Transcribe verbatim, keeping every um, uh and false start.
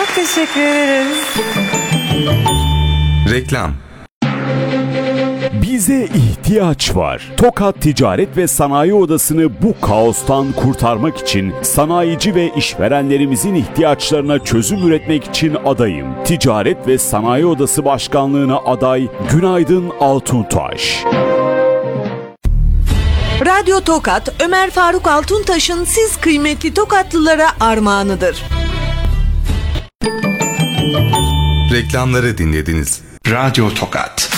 Çok teşekkür ederiz. Reklam. Bize ihtiyaç var. Tokat Ticaret ve Sanayi Odası'nı bu kaostan kurtarmak için sanayici ve işverenlerimizin ihtiyaçlarına çözüm üretmek için adayım. Ticaret ve Sanayi Odası Başkanlığı'na aday Günaydın Altuntaş. Radyo Tokat, Ömer Faruk Altuntaş'ın siz kıymetli Tokatlılara armağanıdır. Reklamları dinlediniz. Radyo Tokat.